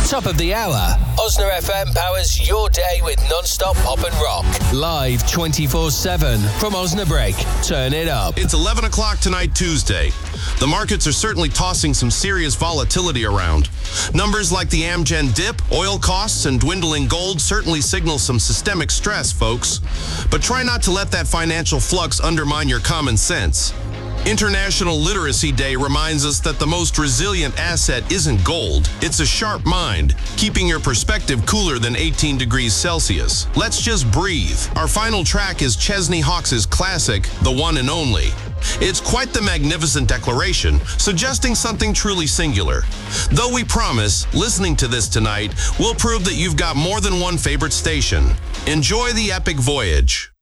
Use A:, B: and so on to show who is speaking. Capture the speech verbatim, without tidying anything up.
A: Top of the hour. Osna F M powers your day with non-stop pop and rock. Live twenty-four seven from Osnabrück. Turn it up.
B: It's eleven o'clock tonight, Tuesday. The markets are certainly tossing some serious volatility around. Numbers like the Amgen dip, oil costs, and dwindling gold certainly signal some systemic stress, folks. But try not to let that financial flux undermine your common sense. International Literacy Day reminds us that the most resilient asset isn't gold, it's a sharp mind, keeping your perspective cooler than eighteen degrees Celsius. Let's just breathe. Our final track is Chesney Hawkes' classic, The One and Only. It's quite the magnificent declaration, suggesting something truly singular. Though we promise, listening to this tonight will prove that you've got more than one favorite station. Enjoy the epic voyage.